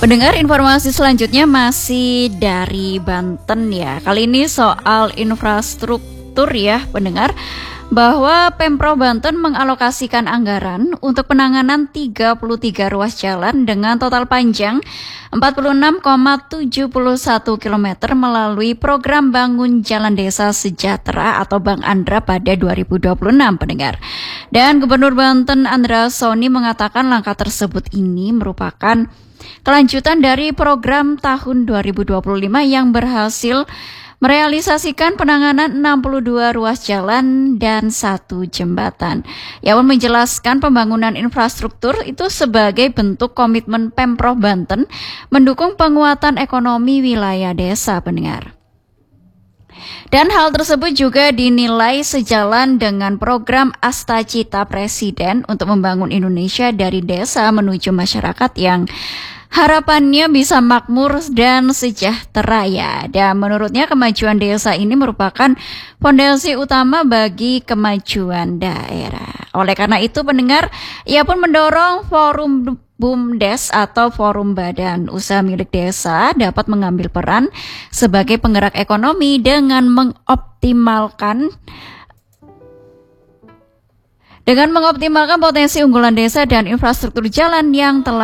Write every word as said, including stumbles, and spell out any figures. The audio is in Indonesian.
Pendengar, informasi selanjutnya masih dari Banten ya. Kali ini soal infrastruktur ya, pendengar. Bahwa Pemprov Banten mengalokasikan anggaran untuk penanganan tiga puluh tiga ruas jalan dengan total panjang empat puluh enam koma tujuh satu kilometer melalui program Bangun Jalan Desa Sejahtera atau Bang Andra pada dua ribu dua puluh enam, pendengar. Dan Gubernur Banten Andra Soni mengatakan langkah tersebut ini merupakan kelanjutan dari program tahun dua ribu dua puluh lima yang berhasil merealisasikan penanganan enam puluh dua ruas jalan dan satu jembatan. Ia pun menjelaskan pembangunan infrastruktur itu sebagai bentuk komitmen Pemprov Banten mendukung penguatan ekonomi wilayah desa, pendengar. Dan hal tersebut juga dinilai sejalan dengan program Astacita Presiden untuk membangun Indonesia dari desa menuju masyarakat yang harapannya bisa makmur dan sejahtera ya. Dan menurutnya kemajuan desa ini merupakan fondasi utama bagi kemajuan daerah. Oleh karena itu, pendengar, ia pun mendorong forum BUMDes atau Forum Badan Usaha Milik Desa dapat mengambil peran sebagai penggerak ekonomi dengan mengoptimalkan dengan mengoptimalkan potensi unggulan desa dan infrastruktur jalan yang telah